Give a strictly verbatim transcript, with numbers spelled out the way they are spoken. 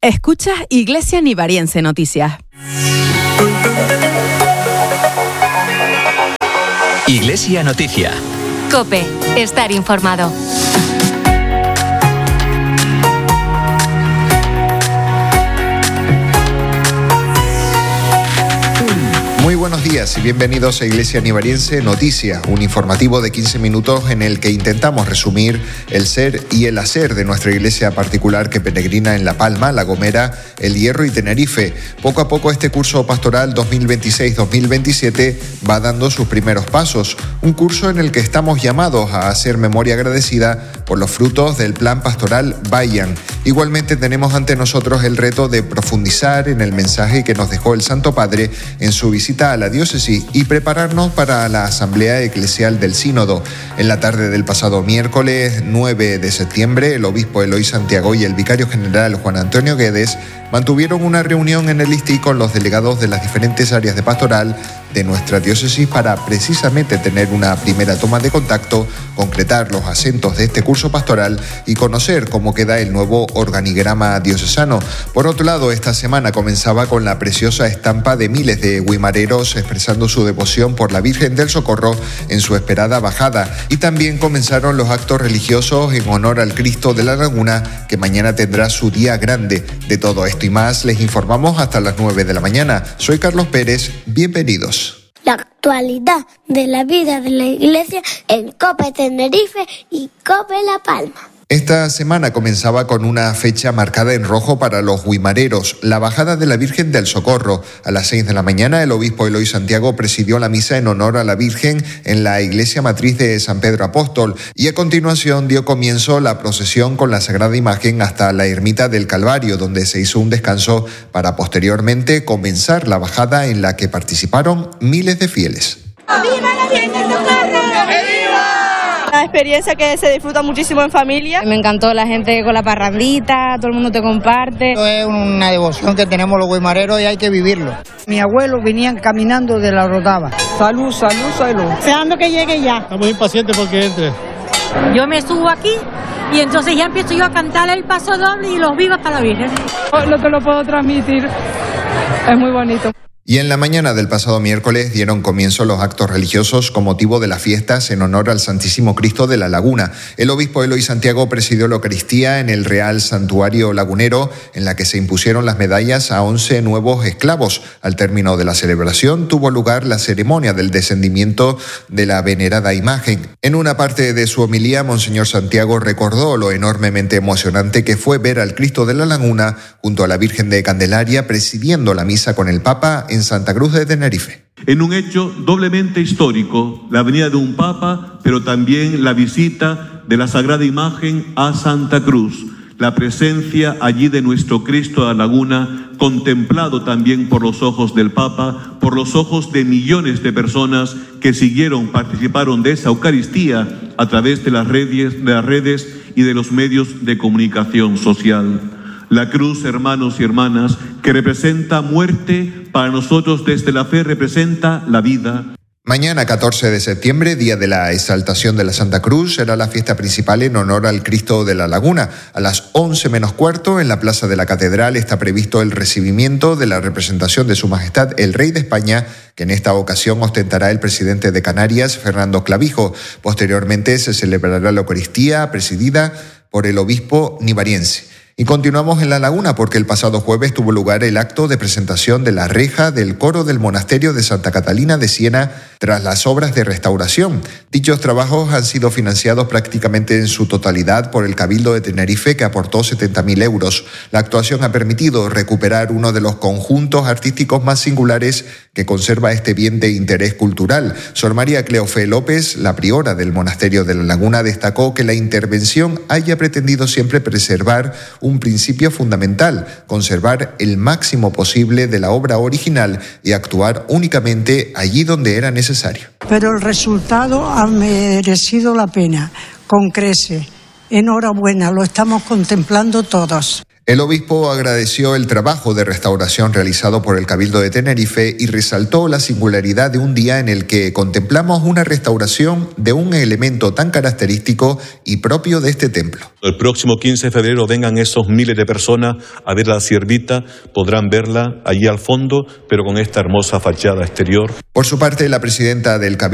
Escuchas Iglesia Nivariense Noticias. Iglesia Noticia. COPE. Estar informado. Muy buenos días y bienvenidos a Iglesia Nivariense Noticia, un informativo de quince minutos en el que intentamos resumir el ser y el hacer de nuestra iglesia particular que peregrina en La Palma, La Gomera, El Hierro y Tenerife. Poco a poco este curso pastoral dos mil veintiséis dos mil veintisiete va dando sus primeros pasos, un curso en el que estamos llamados a hacer memoria agradecida por los frutos del plan pastoral Vayan. Igualmente tenemos ante nosotros el reto de profundizar en el mensaje que nos dejó el Santo Padre en su visita a la diócesis y prepararnos para la Asamblea Eclesial del Sínodo. En la tarde del pasado miércoles nueve de septiembre, el obispo Eloy Santiago y el vicario general Juan Antonio Guedes mantuvieron una reunión en el I S T I con los delegados de las diferentes áreas de pastoral de nuestra diócesis para precisamente tener una primera toma de contacto, concretar los acentos de este curso pastoral y conocer cómo queda el nuevo organigrama diocesano. Por otro lado, esta semana comenzaba con la preciosa estampa de miles de guimareros expresando su devoción por la Virgen del Socorro en su esperada bajada, y también comenzaron los actos religiosos en honor al Cristo de la Laguna, que mañana tendrá su día grande. De todo esto y más les informamos hasta las nueve de la mañana. Soy Carlos Pérez, bienvenidos. La actualidad de la vida de la iglesia en COPE Tenerife y COPE La Palma. Esta semana comenzaba con una fecha marcada en rojo para los guimareros, la bajada de la Virgen del Socorro. A las seis de la mañana, el obispo Eloy Santiago presidió la misa en honor a la Virgen en la iglesia matriz de San Pedro Apóstol y a continuación dio comienzo la procesión con la Sagrada Imagen hasta la ermita del Calvario, donde se hizo un descanso para posteriormente comenzar la bajada en la que participaron miles de fieles. ¡Viva la Virgen del Socorro! Una experiencia que se disfruta muchísimo en familia. Me encantó la gente con la parrandita, todo el mundo te comparte. Esto es una devoción que tenemos los guimareros y hay que vivirlo. Mi abuelo venían caminando de la Rodava. Salud, salud, salud. Deseando que llegue ya. Estamos impacientes porque entre. Yo me subo aquí y entonces ya empiezo yo a cantar el paso doble y los vivas para la Virgen. No te lo puedo transmitir. Es muy bonito. Y en la mañana del pasado miércoles dieron comienzo los actos religiosos con motivo de las fiestas en honor al Santísimo Cristo de la Laguna. El obispo Eloy Santiago presidió la Eucaristía en el Real Santuario Lagunero, en la que se impusieron las medallas a once nuevos esclavos. Al término de la celebración tuvo lugar la ceremonia del descendimiento de la venerada imagen. En una parte de su homilía, Monseñor Santiago recordó lo enormemente emocionante que fue ver al Cristo de la Laguna junto a la Virgen de Candelaria presidiendo la misa con el Papa en Santa Cruz de Tenerife. En un hecho doblemente histórico, la venida de un Papa, pero también la visita de la Sagrada Imagen a Santa Cruz, la presencia allí de nuestro Cristo de la Laguna, contemplado también por los ojos del Papa, por los ojos de millones de personas que siguieron, participaron de esa Eucaristía a través de las redes, de las redes y de los medios de comunicación social. La cruz, hermanos y hermanas, que representa muerte, para nosotros desde la fe representa la vida. Mañana, catorce de septiembre, día de la exaltación de la Santa Cruz, será la fiesta principal en honor al Cristo de la Laguna. A las once menos cuarto, en la Plaza de la Catedral, está previsto el recibimiento de la representación de Su Majestad el Rey de España, que en esta ocasión ostentará el presidente de Canarias, Fernando Clavijo. Posteriormente se celebrará la Eucaristía, presidida por el obispo nivariense. Y continuamos en La Laguna porque el pasado jueves tuvo lugar el acto de presentación de la reja del coro del monasterio de Santa Catalina de Siena tras las obras de restauración. Dichos trabajos han sido financiados prácticamente en su totalidad por el Cabildo de Tenerife, que aportó setenta mil euros. La actuación ha permitido recuperar uno de los conjuntos artísticos más singulares que conserva este bien de interés cultural. Sor María Cleofé López, la priora del monasterio de La Laguna, destacó que la intervención haya pretendido siempre preservar un principio fundamental, conservar el máximo posible de la obra original y actuar únicamente allí donde era necesario. Pero el resultado ha merecido la pena, con creces. Enhorabuena, lo estamos contemplando todos. El obispo agradeció el trabajo de restauración realizado por el Cabildo de Tenerife y resaltó la singularidad de un día en el que contemplamos una restauración de un elemento tan característico y propio de este templo. El próximo quince de febrero vengan esos miles de personas a ver la ciervita, podrán verla allí al fondo, pero con esta hermosa fachada exterior. Por su parte, la presidenta del Cabildo